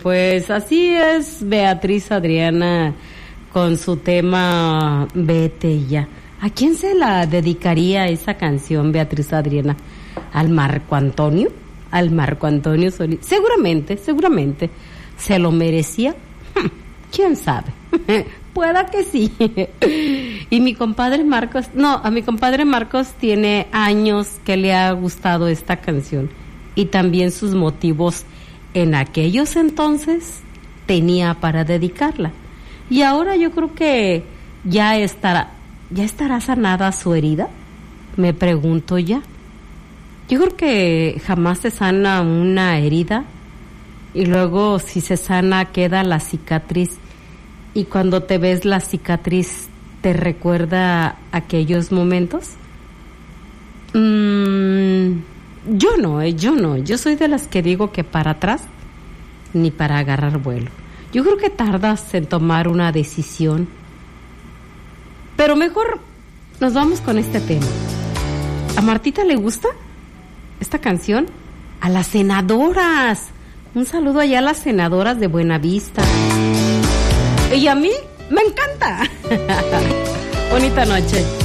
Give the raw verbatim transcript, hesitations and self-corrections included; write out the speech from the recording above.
Pues así es Beatriz Adriana con su tema Vete ya. ¿A quién se la dedicaría esa canción, Beatriz Adriana? ¿Al Marco Antonio? ¿Al Marco Antonio Solís? Seguramente, seguramente. ¿Se lo merecía? ¿Quién sabe? Pueda que sí. Y mi compadre Marcos, no, a mi compadre Marcos tiene años que le ha gustado esta canción y también sus motivos en aquellos entonces tenía para dedicarla. Y ahora yo creo que ya estará, ya estará sanada su herida, me pregunto ya. Yo creo que jamás se sana una herida y luego si se sana queda la cicatriz y cuando te ves la cicatriz te recuerda aquellos momentos. Mm, yo no, eh, yo no, yo soy de las que digo que para atrás ni para agarrar vuelo. Yo creo que tardas en tomar una decisión, pero mejor nos vamos con este tema. ¿A Martita le gusta esta canción? A las senadoras. Un saludo allá a las senadoras de Buenavista. Y a mí me encanta. Bonita noche.